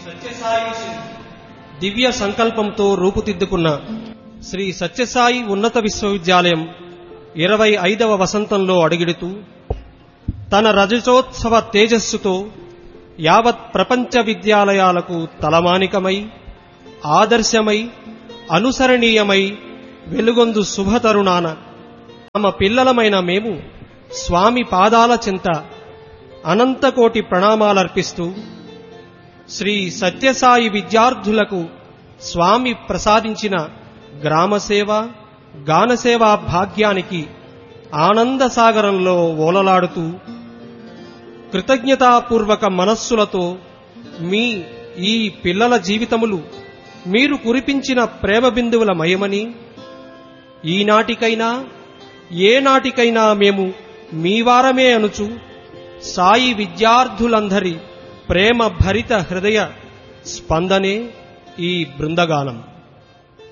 సత్యసాయి దివ్య సంకల్పంతో రూపుదిద్దుకున్న శ్రీ సత్యసాయి ఉన్నత విశ్వవిద్యాలయం 25వ వసంతంలో అడుగిడుతూ తన రజతోత్సవ తేజస్సుతో యావత్ ప్రపంచ విద్యాలయాలకు తలమానికమై ఆదర్శమై అనుసరణీయమై వెలుగొందు శుభతరుణాన తమ పిల్లలమైన మేము స్వామి పాదాల చింత అనంతకోటి ప్రణామాలర్పిస్తూ శ్రీ సత్యసాయి విద్యార్థులకు స్వామి ప్రసాదించిన గ్రామసేవ గానసేవా భాగ్యానికి ఆనందసాగరంలో ఓలలాడుతూ కృతజ్ఞతాపూర్వక మనస్సులతో మీ ఈ పిల్లల జీవితములు మీరు కురిపించిన ప్రేమ బిందువుల మయమని, ఈనాటికైనా ఏనాటికైనా మేము మీ వారమే అనుచు సాయి విద్యార్థులందరి ప్రేమ భరిత హృదయ స్పందనే ఈ బృందగానం.